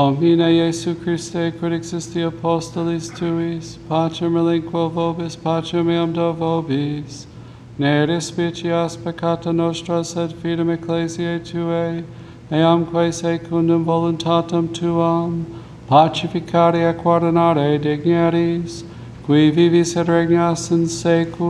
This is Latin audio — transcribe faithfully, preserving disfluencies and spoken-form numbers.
Domine Iesu Christe, quid existi apostolis tuis, pacem relinquo vobis, pacem meam do vobis, ne despicias peccata nostra, sed fidem ecclesiae Tuae, eamque secundum voluntatem Tuam, pacificare et coordinare dignities, qui vivis et regnas in saecula.